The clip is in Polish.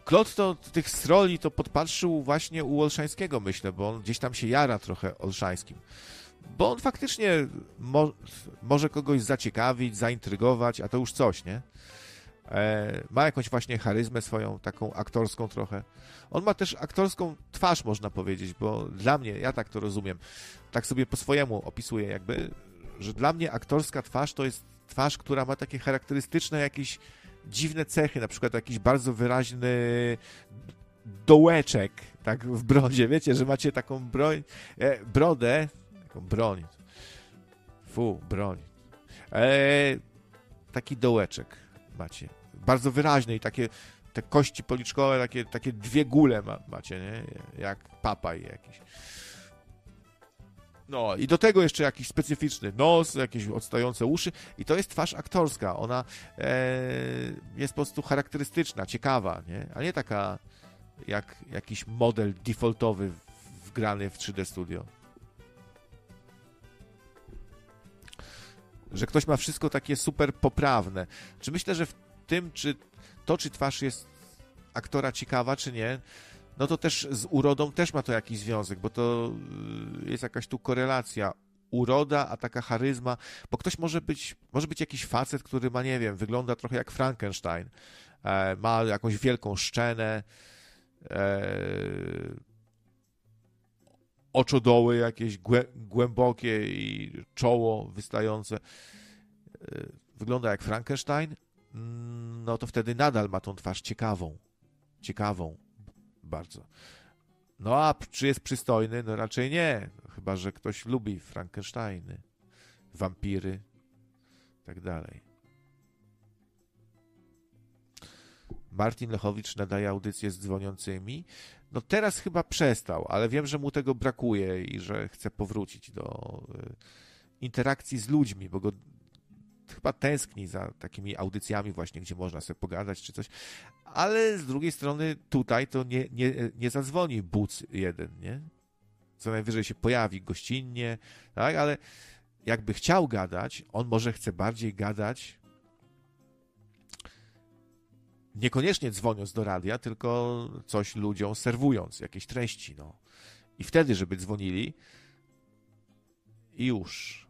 Klot to tych stroli to podpatrzył właśnie u Olszańskiego, myślę, bo on gdzieś tam się jara trochę Olszańskim. Bo on faktycznie może kogoś zaciekawić, zaintrygować, a to już coś, nie? Ma jakąś właśnie charyzmę swoją, taką aktorską trochę. On ma też aktorską twarz, można powiedzieć, bo dla mnie, ja tak to rozumiem, tak sobie po swojemu opisuję jakby, że dla mnie aktorska twarz to jest twarz, która ma takie charakterystyczne jakieś dziwne cechy, na przykład jakiś bardzo wyraźny dołeczek, tak w brodzie, wiecie, że macie taką brodę, taką broń, broń, taki dołeczek macie, bardzo wyraźny i takie te kości policzkowe, takie dwie gule macie, nie? Jak papaj jakiś. No i do tego jeszcze jakiś specyficzny nos, jakieś odstające uszy i to jest twarz aktorska. Ona jest po prostu charakterystyczna, ciekawa, nie? A nie taka jak jakiś model defaultowy wgrany w 3D Studio. Że ktoś ma wszystko takie super poprawne. Czy myślę, że w tym, czy twarz jest aktora ciekawa, czy nie, no to też z urodą też ma to jakiś związek, bo to jest jakaś tu korelacja. Uroda, a taka charyzma, bo ktoś może być jakiś facet, który ma, nie wiem, wygląda trochę jak Frankenstein, ma jakąś wielką szczenę, oczodoły jakieś głębokie i czoło wystające, wygląda jak Frankenstein, no to wtedy nadal ma tą twarz ciekawą bardzo. No a czy jest przystojny? No raczej nie. Chyba że ktoś lubi Frankensteiny, wampiry i tak dalej. Martin Lechowicz nadaje audycję z dzwoniącymi. No teraz chyba przestał, ale wiem, że mu tego brakuje i że chce powrócić do interakcji z ludźmi, bo go chyba tęskni za takimi audycjami właśnie, gdzie można sobie pogadać czy coś, ale z drugiej strony tutaj to nie zadzwoni buc jeden, nie? Co najwyżej się pojawi gościnnie, tak? Ale jakby chciał gadać, on może chce bardziej gadać niekoniecznie dzwoniąc do radia, tylko coś ludziom serwując, jakieś treści, no. I wtedy, żeby dzwonili i już.